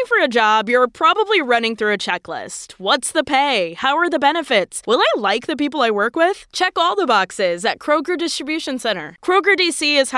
for a job, you're probably running through a checklist. What's the pay? How are the benefits? Will I like the people I work with? Check all the boxes at Kroger Distribution Center. Kroger DC is